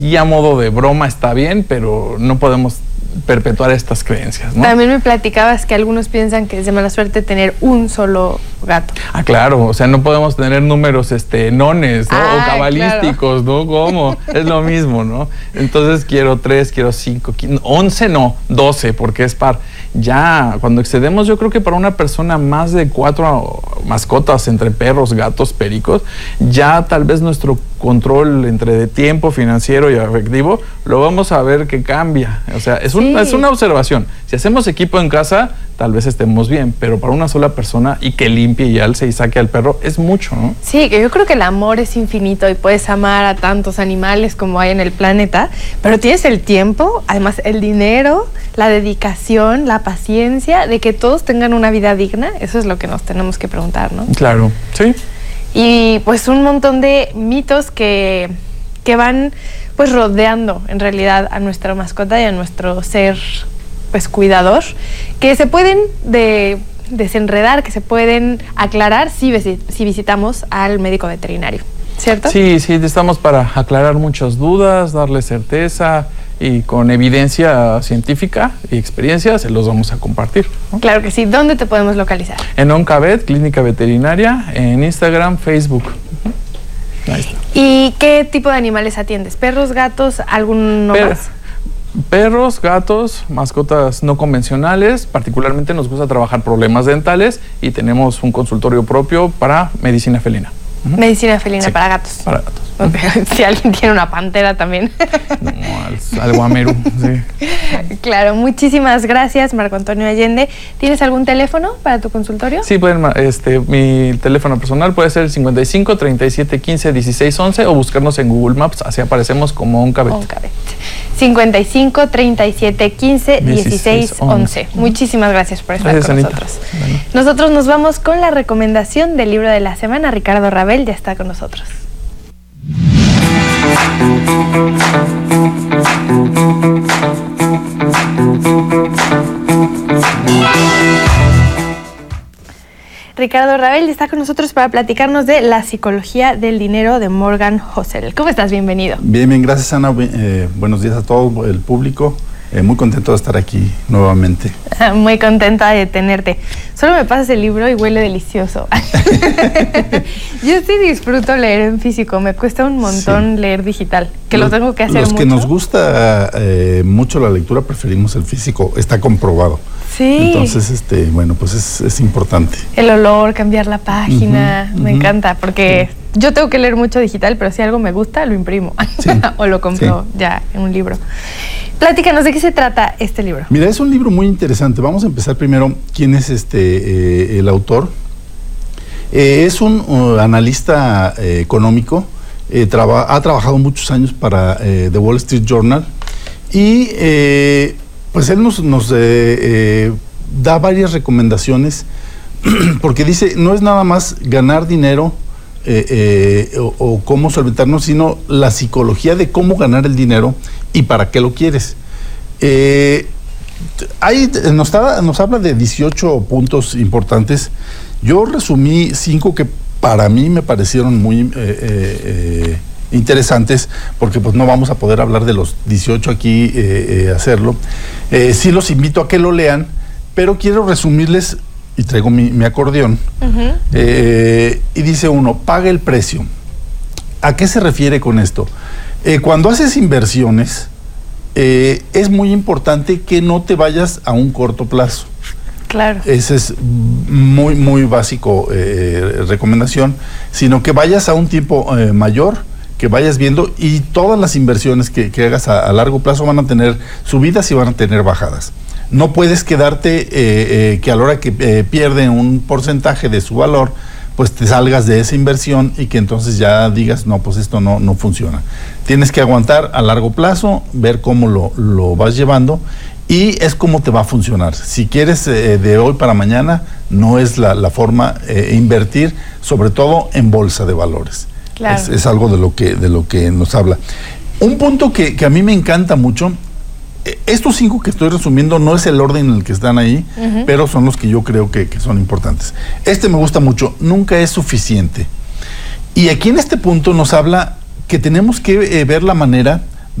y a modo de broma está bien, pero no podemos perpetuar estas creencias, ¿no? También me platicabas que algunos piensan que es de mala suerte tener un solo gato. Ah, claro, o sea, no podemos tener números nones, ¿no? O cabalísticos, claro. ¿No? ¿Cómo? Es lo mismo, ¿no? Entonces quiero 3, quiero 5, 11 no, 12, porque es par. Ya, cuando excedemos, yo creo que para una persona más de 4 mascotas, entre perros, gatos, pericos, ya tal vez nuestro control entre de tiempo, financiero y afectivo, lo vamos a ver que cambia. O sea, es una observación. Si hacemos equipo en casa, tal vez estemos bien, pero para una sola persona y que limpie y alce y saque al perro es mucho, ¿no? Sí, que yo creo que el amor es infinito y puedes amar a tantos animales como hay en el planeta, pero tienes el tiempo, además el dinero, la dedicación, la paciencia de que todos tengan una vida digna. Eso es lo que nos tenemos que preguntar, ¿no? Claro, sí. Y pues un montón de mitos que van pues rodeando en realidad a nuestra mascota y a nuestro ser pues cuidador, que se pueden desenredar, que se pueden aclarar si visitamos al médico veterinario, ¿cierto? Sí, estamos para aclarar muchas dudas, darle certeza y con evidencia científica y experiencia se los vamos a compartir, ¿no? Claro que sí. ¿Dónde te podemos localizar? En Oncavet, Clínica Veterinaria, en Instagram, Facebook. Ahí está. ¿Y qué tipo de animales atiendes? ¿Perros, gatos, alguno más? Perros, gatos, mascotas no convencionales. Particularmente nos gusta trabajar problemas dentales y tenemos un consultorio propio para medicina felina. Medicina felina, sí, para gatos. Para gatos. Okay. Si alguien tiene una pantera también. No, al guameru, sí. Claro, muchísimas gracias, Marco Antonio Allende. ¿Tienes algún teléfono para tu consultorio? Sí, pueden, mi teléfono personal puede ser el 55 37 15 16 11 o buscarnos en Google Maps, así aparecemos como Oncavet. 55 37 15 16 11. Muchísimas gracias por estar con nosotros. Bueno. Nosotros nos vamos con la recomendación del libro de la semana. Ricardo Ravel ya está con nosotros. Ricardo Ravel está con nosotros para platicarnos de La psicología del dinero de Morgan Housel. ¿Cómo estás? Bienvenido. Bien, gracias, Ana. Buenos días a todo el público. Muy contento de estar aquí nuevamente. Muy contenta de tenerte. Solo me pasas el libro y huele delicioso. Yo sí disfruto leer en físico, me cuesta un montón leer digital, que lo tengo que hacer mucho. Los que nos gusta mucho la lectura preferimos el físico, está comprobado. Sí. Entonces, bueno, pues es importante. El olor, cambiar la página, me encanta, porque yo tengo que leer mucho digital, pero si algo me gusta, lo imprimo o lo compro ya en un libro. Platícanos, ¿de qué se trata este libro? Mira, es un libro muy interesante. Vamos a empezar primero, ¿quién es el autor? Es un analista económico, ha trabajado muchos años para The Wall Street Journal y pues él nos da varias recomendaciones porque dice, no es nada más ganar dinero o cómo solventarnos, sino la psicología de cómo ganar el dinero y para qué lo quieres. Nos habla de 18 puntos importantes. Yo resumí 5 que para mí me parecieron muy interesantes, porque pues no vamos a poder hablar de los 18 aquí, hacerlo. Sí los invito a que lo lean, pero quiero resumirles, y traigo mi acordeón, y dice uno, paga el precio. ¿A qué se refiere con esto? Cuando haces inversiones, es muy importante que no te vayas a un corto plazo. Claro. Ese es muy, muy básico, recomendación, sino que vayas a un tiempo mayor, que vayas viendo, y todas las inversiones que hagas a largo plazo van a tener subidas y van a tener bajadas. No puedes quedarte que a la hora que pierde un porcentaje de su valor, pues te salgas de esa inversión y que entonces ya digas, no, pues esto no funciona. Tienes que aguantar a largo plazo, ver cómo lo vas llevando y es cómo te va a funcionar. Si quieres de hoy para mañana, no es la forma invertir, sobre todo en bolsa de valores. Claro. Es algo de lo que nos habla. Un punto que a mí me encanta mucho, estos 5 que estoy resumiendo no es el orden en el que están ahí, pero son los que yo creo que son importantes. Me gusta mucho, nunca es suficiente. Y aquí en este punto nos habla que tenemos que ver la manera